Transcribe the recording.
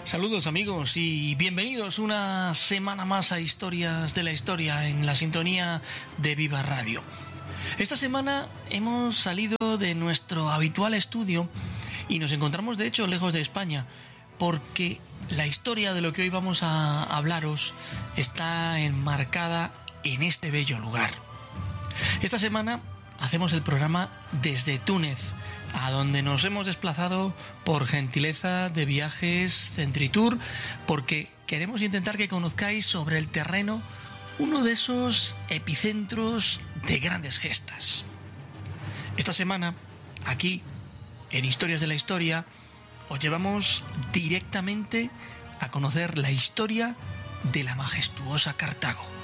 Saludos amigos y bienvenidos una semana más a Historias de la Historia en la sintonía de Viva Radio. Esta semana hemos salido de nuestro habitual estudio y nos encontramos de hecho lejos de España, porque la historia de lo que hoy vamos a hablaros está enmarcada en este bello lugar. Esta semana hacemos el programa desde Túnez, a donde nos hemos desplazado por gentileza de Viajes Centritour, porque queremos intentar que conozcáis sobre el terreno uno de esos epicentros de grandes gestas. Esta semana, aquí, en Historias de la Historia, os llevamos directamente a conocer la historia de la majestuosa Cartago.